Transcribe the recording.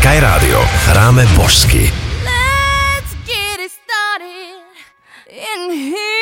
Sky Radio. Hráme božsky. Let's get it started in here.